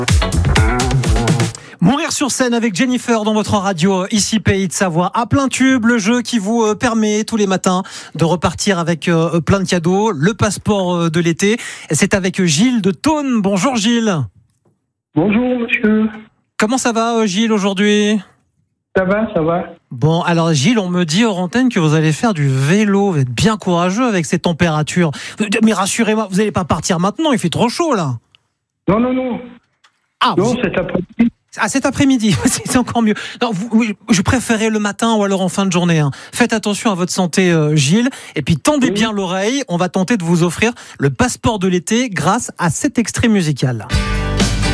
Mourir sur scène avec Jennifer dans votre radio, ici Pays de Savoie. À plein tube, le jeu qui vous permet tous les matins de repartir avec plein de cadeaux, le passeport de l'été. C'est avec Gilles de Thônes. Bonjour Gilles. Bonjour monsieur. Comment ça va Gilles aujourd'hui ? Ça va. Bon, alors Gilles, on me dit hors antenne que vous allez faire du vélo. Vous êtes bien courageux avec ces températures. Mais rassurez-moi, vous n'allez pas partir maintenant, il fait trop chaud là. Non. Ah, non, cet après-midi. Ah, cet après-midi, c'est encore mieux. Non, je préférais le matin ou alors en fin de journée. Hein. Faites attention à votre santé, Gilles. Et puis tendez bien l'oreille. On va tenter de vous offrir le passeport de l'été grâce à cet extrait musical.